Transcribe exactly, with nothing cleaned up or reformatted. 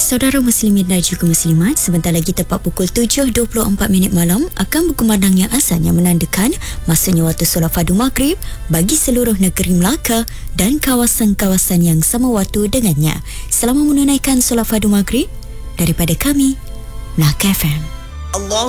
Saudara muslimin dan juga muslimat, sebentar lagi tepat pukul tujuh dua puluh empat minit malam akan berkumandangnya azan yang menandakan masanya waktu solat fardu maghrib bagi seluruh negeri Melaka dan kawasan-kawasan yang sama waktu dengannya. Selamat menunaikan solat fardu maghrib daripada kami, Melaka F M. Allah